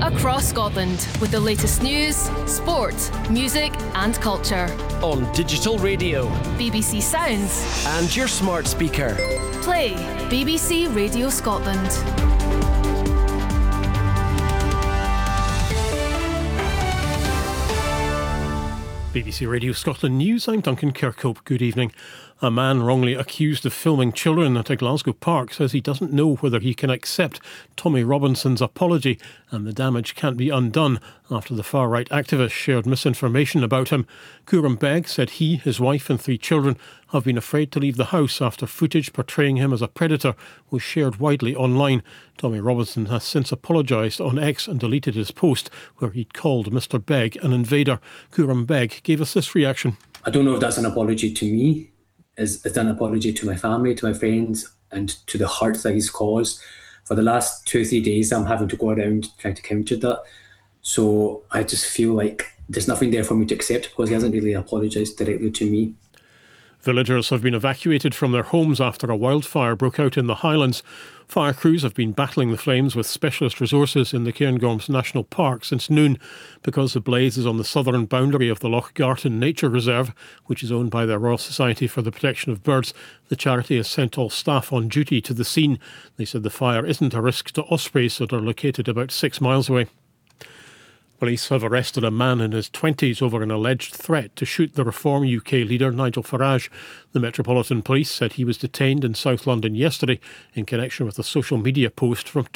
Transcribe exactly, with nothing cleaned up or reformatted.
across Scotland with the latest news, sport, music and culture. On digital radio, B B C Sounds and your smart speaker. Play B B C Radio Scotland. B B C Radio Scotland News, I'm Duncan Kirkhope. Good evening. A man wrongly accused of filming children at a Glasgow park says he doesn't know whether he can accept Tommy Robinson's apology, and the damage can't be undone after the far-right activist shared misinformation about him. Kuram Beg said he, his wife and three children have been afraid to leave the house after footage portraying him as a predator was shared widely online. Tommy Robinson has since apologised on X and deleted his post where he'd called Mister Beg an invader. Kuram Beg gave us this reaction. I don't know if that's an apology to me. Is it's an apology to my family, to my friends, and to the hurt that he's caused. For the last two or three days, I'm having to go around trying to counter that. So I just feel like there's nothing there for me to accept because he hasn't really apologised directly to me. Villagers have been evacuated from their homes after a wildfire broke out in the Highlands. Fire crews have been battling the flames with specialist resources in the Cairngorms National Park since noon. Because the blaze is on the southern boundary of the Loch Garten Nature Reserve, which is owned by the Royal Society for the Protection of Birds, the charity has sent all staff on duty to the scene. They said the fire isn't a risk to ospreys that are located about six miles away. Police have arrested a man in his twenties over an alleged threat to shoot the Reform U K leader Nigel Farage. The Metropolitan Police said he was detained in South London yesterday in connection with a social media post from